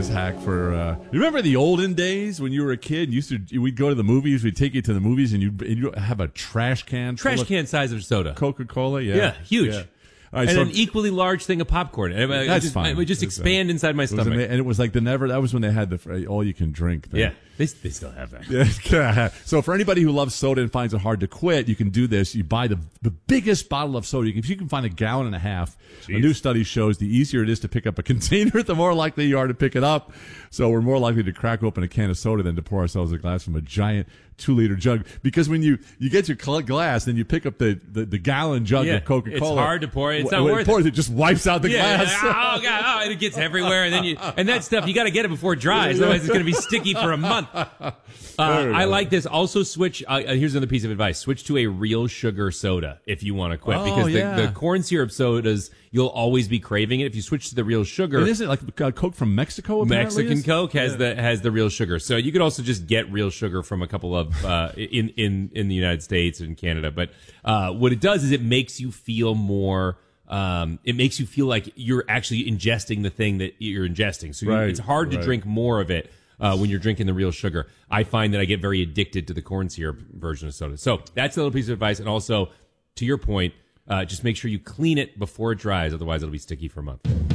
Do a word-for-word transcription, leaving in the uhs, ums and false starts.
hack for. Uh, you remember the olden days when you were a kid? You used to we'd go to the movies. We'd take you to the movies, and you and you have a trash can, Trash full can size of soda. of Coca-Cola. Yeah, Yeah, huge. Yeah. All right, and so an equally large thing of popcorn. And it, that's just, fine. It would just It's, uh, expand inside my it was stomach. ama- and it was like the never. That was when they had the all you can drink thing. Yeah, they, they still have that. Yeah. So for anybody who loves soda and finds it hard to quit, you can do this. You buy the the biggest bottle of soda. You can, if you can find a gallon and a half, Jeez. a new study shows the easier it is to pick up a container, the more likely you are to pick it up. So we're more likely to crack open a can of soda than to pour ourselves a glass from a giant two-liter jug. Because when you, you get your cl- glass, then you pick up the, the, the gallon jug Yeah, of Coca-Cola. it's hard to pour. It's Wh- not when worth it pours, it. it just wipes out the Yeah, glass. yeah, oh god, oh, and it gets everywhere, and then you and that stuff you got to get it before it dries, otherwise it's going to be sticky for a month. Uh, I like this. Also, switch. Uh, here's another piece of advice: switch to a real sugar soda if you want to quit, Oh, because the, yeah. the corn syrup sodas you'll always be craving it. If you switch to the real sugar, And isn't it like uh, Coke from Mexico? apparently Mexican is? Coke has Yeah. the has the real sugar. So you could also just get real sugar from a couple of uh, in in in the United States and Canada. But uh, what it does is it makes you feel more. Um, it makes you feel like you're actually ingesting the thing that you're ingesting. So you- Right, it's hard to right. drink more of it uh, when you're drinking the real sugar. I find that I get very addicted to the corn syrup version of soda. So that's a little piece of advice. And also, to your point, uh, just make sure you clean it before it dries. Otherwise, it'll be sticky for a month.